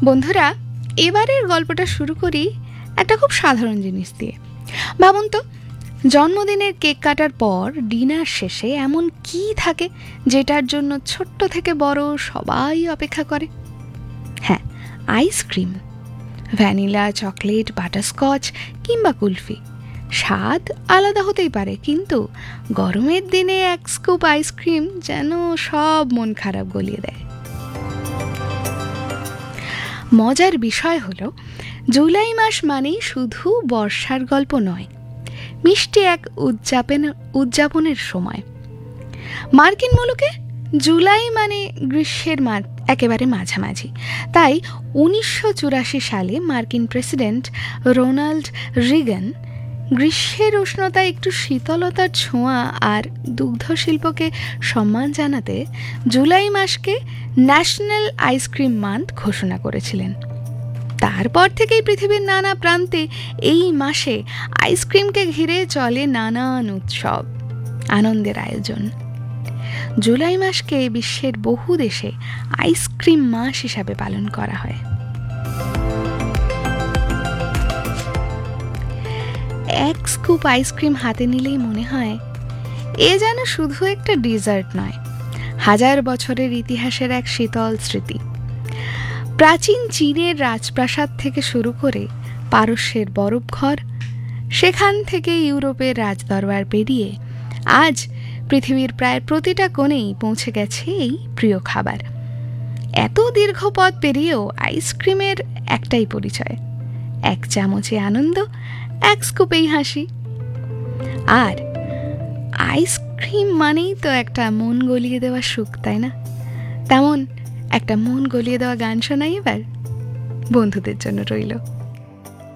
বন্ধুরা, এবারের গল্পটা শুরু করি একটা খুব সাধারণ জিনিস দিয়ে। ভাবুন তো, জন্মদিনের কেক কাটার পর ডিনার শেষে এমন কি থাকে যেটার জন্য ছোট্ট থেকে বড় সবাই অপেক্ষা করে? হ্যাঁ, আইসক্রিম। ভ্যানিলা, চকলেট, বাটারস্কচ কিংবা কুলফি। স্বাদ আলাদা হতেই পারে, কিন্তু গরমের দিনে এক স্কুপ আইসক্রিম যেন সব মন খারাপ গলিয়ে দেয়। মজার বিষয় হলো, জুলাই মাস মানেই শুধু বর্ষার গল্প নয়, মিষ্টি এক উদযাপনের সময়। মার্কিন মুলুকে জুলাই মানে গ্রীষ্মের একেবারে মাঝামাঝি। তাই 1984 সালে মার্কিন প্রেসিডেন্ট রোনাল্ড রিগান গ্রীষ্মের উষ্ণতায় একটু শীতলতার ছোঁয়া আর দুগ্ধ শিল্পকে সম্মান জানাতে জুলাই মাসকে ন্যাশনাল আইসক্রিম মান্থ ঘোষণা করেছিলেন। তারপর থেকেই পৃথিবীর নানা প্রান্তে এই মাসে আইসক্রিমকে ঘিরে চলে নানান উৎসব, আনন্দের আয়োজন। জুলাই মাসকে বিশ্বের বহু দেশে আইসক্রিম মাস হিসাবে পালন করা হয়। এক স্কুপ আইসক্রিম হাতে নিলেই মনে হয় এ যেন শুধু একটা ডেজার্ট নয়, হাজার বছরের ইতিহাসের এক শীতল স্মৃতি। প্রাচীন চীনের রাজপ্রাসাদ থেকে শুরু করে পারস্যের বরফঘর, সেখান থেকে ইউরোপের রাজদরবার পেরিয়ে আজ পৃথিবীর প্রায় প্রতিটা কোণেই পৌঁছে গেছে এই প্রিয় খাবার। এত দীর্ঘ পথ পেরিয়েও আইসক্রিমের একটাই পরিচয়, এক চামচে আনন্দ, এক স্কুপেই হাসি। আর আইসক্রিম মানেই তো একটা মন গলিয়ে দেওয়া সুখ, তাই না? তেমন একটা মন গলিয়ে দেওয়া গান শোনাই এবার, বন্ধুদের জন্য রইল।